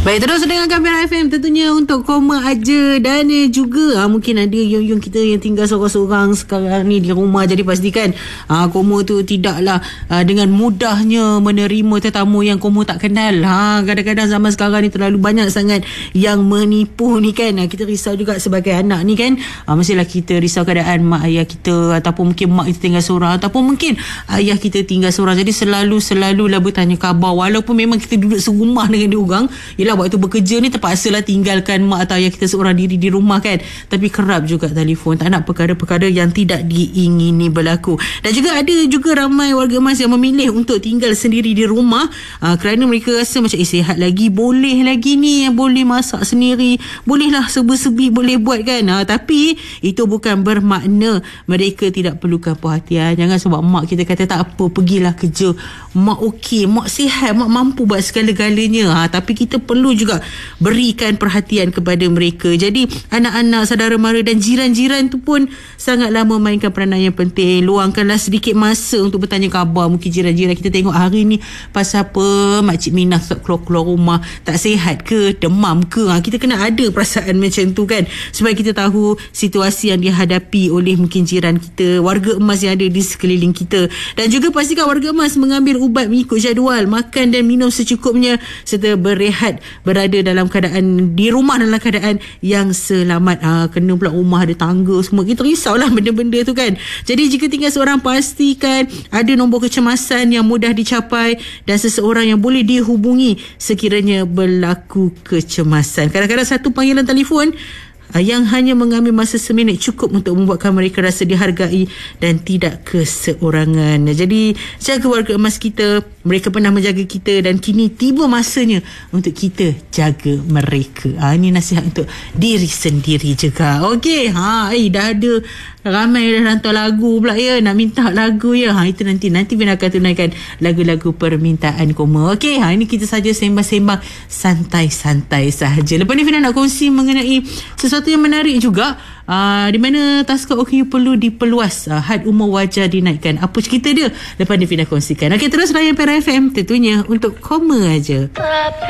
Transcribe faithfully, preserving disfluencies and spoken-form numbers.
Baik, terus dengarkan Mira F M tentunya untuk koma aja. Dan eh, juga ha, mungkin ada yung-yung kita yang tinggal seorang-seorang sekarang ni di rumah. Jadi pastikan ha, koma tu tidaklah ha, dengan mudahnya menerima tetamu yang koma tak kenal. Ha, kadang-kadang zaman sekarang ni terlalu banyak sangat yang menipu ni kan. Ha, kita risau juga sebagai anak ni kan. Ha, mestilah kita risau keadaan mak ayah kita, ataupun mungkin mak kita tinggal seorang, ataupun mungkin ayah kita tinggal seorang. Jadi selalu-selalulah bertanya khabar. Walaupun memang kita duduk serumah dengan diorang, yelah waktu bekerja ni terpaksalah tinggalkan mak atau ayah kita seorang diri di rumah kan. Tapi kerap juga telefon, tak nak perkara-perkara yang tidak diingini berlaku. Dan juga ada juga ramai warga emas yang memilih untuk tinggal sendiri di rumah aa, kerana mereka rasa macam eh sihat lagi, boleh lagi ni, boleh masak sendiri, bolehlah serba-serbi boleh buat kan. Aa, tapi itu bukan bermakna mereka tidak perlukan perhatian. Jangan sebab mak kita kata tak apa, pergilah kerja, mak okey, mak sihat, mak mampu buat segala-galanya. Ha, tapi kita perlu juga berikan perhatian kepada mereka. Jadi anak-anak, saudara mara dan jiran-jiran tu pun sangatlah memainkan peranan yang penting. Luangkanlah sedikit masa untuk bertanya khabar. Mungkin jiran-jiran kita tengok hari ni pasal apa Makcik Minah tak keluar-keluar rumah, tak sihat ke, demam ke. Ha, kita kena ada perasaan macam tu kan, supaya kita tahu situasi yang dihadapi oleh mungkin jiran kita, warga emas yang ada di sekeliling kita. Dan juga pastikan warga emas mengambil ubat mengikut jadual, makan dan minum secukupnya, serta berehat, berada dalam keadaan di rumah dalam keadaan yang selamat. Ha, kena pula rumah ada tangga semua, kita risaulah benda-benda tu kan. Jadi jika tinggal seorang, pastikan ada nombor kecemasan yang mudah dicapai dan seseorang yang boleh dihubungi sekiranya berlaku kecemasan. Kadang-kadang satu panggilan telefon yang hanya mengambil masa seminit cukup untuk membuatkan mereka rasa dihargai dan tidak keseorangan. Jadi jaga warga emas kita, mereka pernah menjaga kita dan kini tiba masanya untuk kita jaga mereka. Ha, ini nasihat untuk diri sendiri juga. Okey, ha, eh, dah ada ramai dah hantar lagu pula ya, nak minta lagu ya. Ha, itu nanti nanti Fina akan tunaikan lagu-lagu permintaan koma. Okey, ha, ini kita saja sembang-sembang santai-santai sahaja. Lepas ni Fina nak kongsi mengenai sesuatu yang menarik juga, uh, di mana taska O K U perlu diperluas, uh, had umur wajar dinaikkan. Apa cerita dia? Lepas ni Fina kongsikan. Okey, terus layan Mira F M tentunya untuk koma aja.